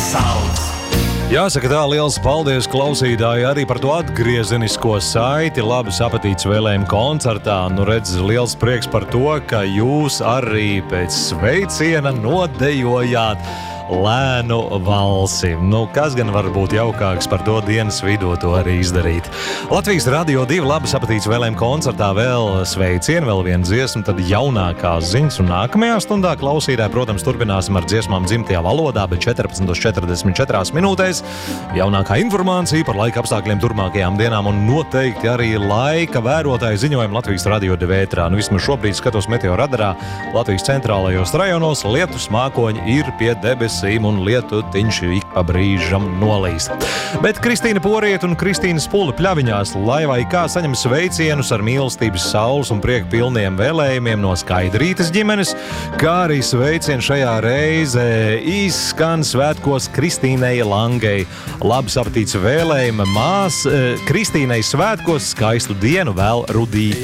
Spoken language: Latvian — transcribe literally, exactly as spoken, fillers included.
sauc. Jāsaka tā, liels paldies klausītāji arī par to atgriezenisko saiti. Labas apetītes vēlējumu koncertā. Nu redz, liels prieks par to, ka jūs arī pēc sveiciena nodejojāt lēnu valsi. Nu, kas gan var būt jaukāks par to dienas vidū to arī izdarīt. Latvijas Radio divi labas apetītes vēlējumu koncertā vēl sveicienu, vēl viena dziesma, tad jaunākās ziņas un nākamajā stundā klausītāji, protams, turpināsim ar dziesmām dzimtajā valodā, bet četrpadsmit četrdesmit četri minūtēs jaunākā informācija par laika apstākļiem turpmākajām dienām un noteikti arī laika vērotāju ziņojumu Latvijas Radio divi ētrā. Nu, vismaz šobrīd skatos meteoradarā Latvijas centrālajos rajonos, lietus mākoņi ir pie debes un lietutiņš ik pa brīžam nolīst. Bet Kristīna Poriet un Kristīna Spuli Pļaviņās, lai vai kā saņem sveicienus ar mīlestības, saules un prieku pilniem vēlējumiem no Skaidrītes ģimenes, kā arī sveicienu šajā reizē izskan svētkos Kristīnei Langei. Labas apetītes vēlējuma mās Kristīnei svētkos, skaistu dienu vēl Rudīte.